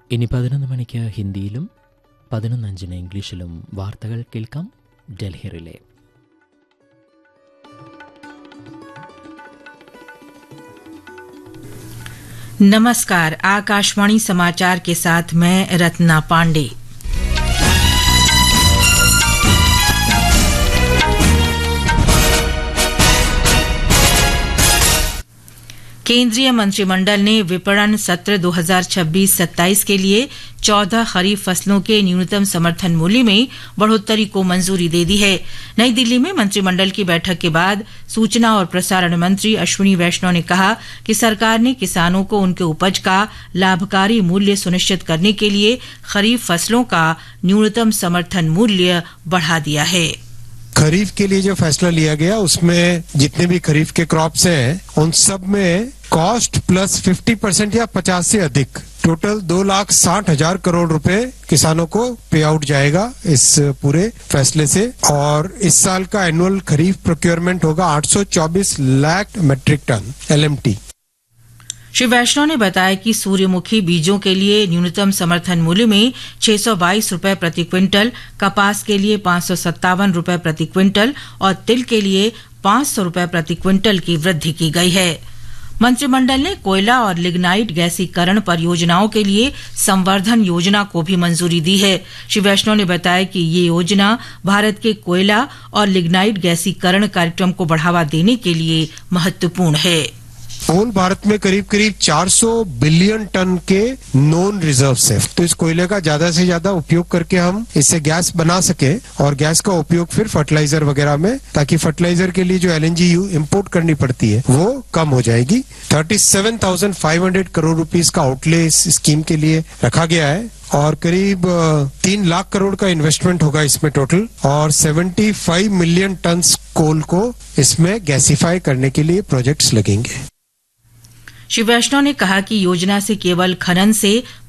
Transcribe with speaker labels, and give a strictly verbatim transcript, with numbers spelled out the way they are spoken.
Speaker 1: ഇനി പതിനൊന്ന് മണിക്ക് ഹിന്ദിയിലും പതിനൊന്ന് അഞ്ചിന് ഇംഗ്ലീഷിലും വാർത്തകൾ കേൾക്കാം. ഡൽഹി റിലേ.
Speaker 2: नमस्कार, आकाशवाणी समाचार के साथ मैं रत्ना पांडे। केंद्रीय मंत्रिमंडल ने विपणन सत्र दो हज़ार छब्बीस सत्ताईस के लिए चौदह खरीफ फसलों के न्यूनतम समर्थन मूल्य में बढ़ोतरी को मंजूरी दे दी है। नई दिल्ली में मंत्रिमंडल की बैठक के बाद सूचना और प्रसारण मंत्री अश्विनी वैष्णव ने कहा कि सरकार ने किसानों को उनके उपज का लाभकारी मूल्य सुनिश्चित करने के लिए खरीफ फसलों का न्यूनतम समर्थन मूल्य बढ़ा दिया है।
Speaker 3: खरीफ के लिए जो फैसला लिया गया उसमें जितने भी खरीफ के क्रॉप्स हैं उन सब में कॉस्ट प्लस पचास परसेंट या पचास से अधिक टोटल दो लाख साठ हजार करोड़ रुपए किसानों को पे आउट जाएगा इस पूरे फैसले से। और इस साल का एनुअल खरीफ प्रोक्योरमेंट होगा आठ सौ चौबीस lakh metric ton L M T.
Speaker 2: Shri वैष्णव ने बताया कि सूर्यमुखी बीजों के लिए न्यूनतम समर्थन मूल्य में छह सौ बाईस रुपए प्रति क्विंटल, कपास के लिए पांच सौ सत्तावन रुपए प्रति क्विंटल और तिल के लिए पांच सौ रुपए प्रति क्विंटल की वृद्धि की गई है। मंत्रिमंडल ने कोयला और लिग्नाइट गैसीकरण परियोजनाओं के लिए संवर्धन योजना को भी मंजूरी दी है। श्री वैष्णव ने बताया कि ये योजना भारत के कोयला और लिग्नाइट गैसीकरण कार्यक्रम को बढ़ावा देने के लिए महत्वपूर्ण है।
Speaker 3: होल भारत में करीब करीब चार सौ बिलियन टन के नॉन रिजर्व्स है, तो इस कोयले का ज्यादा से ज्यादा उपयोग करके हम इससे गैस बना सके और गैस का उपयोग फिर फर्टिलाइजर वगैरह में, ताकि फर्टिलाइजर के लिए जो एल एन जी इम्पोर्ट करनी पड़ती है वो कम हो जाएगी। Thirty seven thousand five hundred crore rupees का आउटले इस स्कीम के लिए रखा गया है और करीब तीन लाख करोड़ का इन्वेस्टमेंट होगा इसमें टोटल और पचहत्तर मिलियन टन कोल को इसमें गैसीफाई करने के लिए प्रोजेक्ट्स लगेंगे।
Speaker 2: श्री वैष्णव ने कहा कि योजना से केवल खनन से